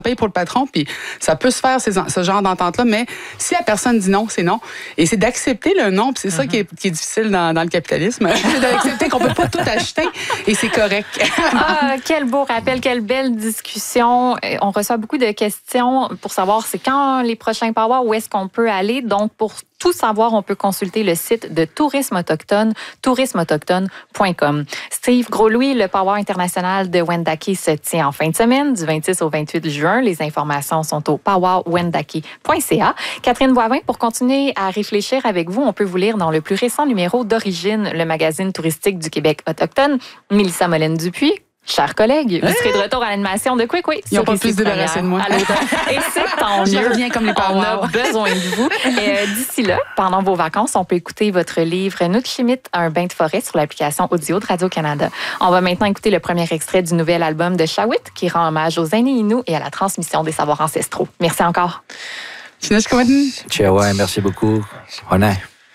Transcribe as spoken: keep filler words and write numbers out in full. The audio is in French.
paye pour le patron, puis ça peut se faire ces, ce genre d'entente-là, mais si la personne dit non, c'est non. Et c'est d'accepter le non, puis c'est mm-hmm. ça qui est, qui est difficile dans, dans le capitalisme, c'est d'accepter qu'on peut pas tout acheter, et c'est correct. Ah, quel beau rappel, quelle belle discussion. On reçoit beaucoup de questions pour savoir c'est quand les prochains powwows, où est-ce qu'on peut aller. Donc, pour tout savoir, on peut consulter le site de Tourisme Autochtone, tourisme autochtone point com. Steve Gros-Louis, le powwow international de Wendake se tient en fin de semaine, du vingt-six au vingt-huit juin. Les informations sont au powwow wendake point c a. Catherine Boivin, pour continuer à réfléchir avec vous, on peut vous lire dans le plus récent numéro d'Origine, le magazine touristique du Québec autochtone. Mélissa Molène-Dupuis, chers collègues, vous serez de retour à l'animation de Quick Oui. Ils n'ont pas pu se débarrasser de moi. Et c'est tant mieux. Je reviens comme les parents. On a besoin de vous. Et euh, d'ici là, pendant vos vacances, on peut écouter votre livre Nutchimit, un bain de forêt sur l'application audio de Radio-Canada. On va maintenant écouter le premier extrait du nouvel album de Shawit qui rend hommage aux aînés Innu et à la transmission des savoirs ancestraux. Merci encore. Chinesh Kawatin. Chiawa, merci beaucoup. Honneur.